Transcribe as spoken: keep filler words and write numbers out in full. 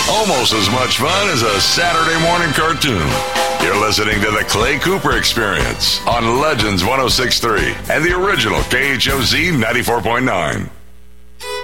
Almost as much fun as a Saturday morning cartoon. You're listening to the Clay Cooper Experience on Legends one oh six point three and the original K H O Z ninety-four point nine.